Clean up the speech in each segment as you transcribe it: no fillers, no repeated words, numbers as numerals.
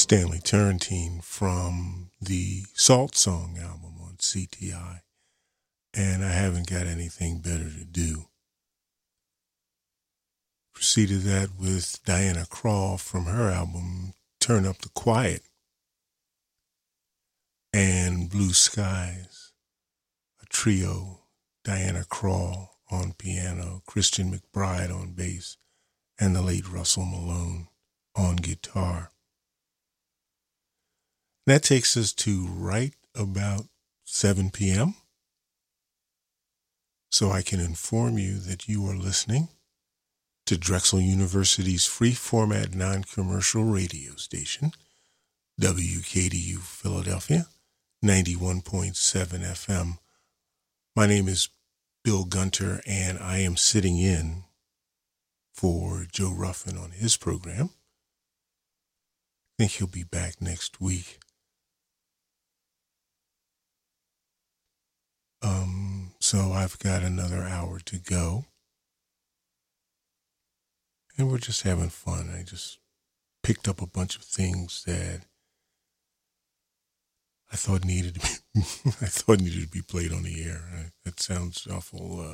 Stanley Turrentine from the Salt Song album on CTI, and I haven't got anything better to do. Preceded that with Diana Krall from her album Turn Up the Quiet, and Blue Skies, a trio, Diana Krall on piano, Christian McBride on bass, and the late Russell Malone on guitar. That takes us to right about 7 p.m. So I can inform you that you are listening to Drexel University's free format non-commercial radio station, WKDU Philadelphia, 91.7 FM. My name is Bill Gunter, and I am sitting in for Joe Ruffin on his program. I think he'll be back next week. So I've got another hour to go. And we're just having fun. I just picked up a bunch of things that I thought needed to be played on the air. That sounds awful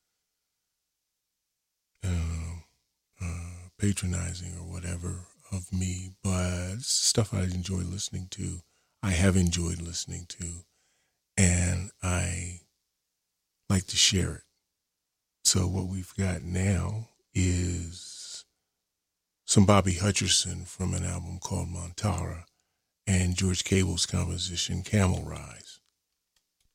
patronizing or whatever of me, but it's stuff I enjoy listening to. I have enjoyed listening to, and I like to share it. So what we've got now is some Bobby Hutcherson from an album called Montara and George Cable's composition Camel Rise.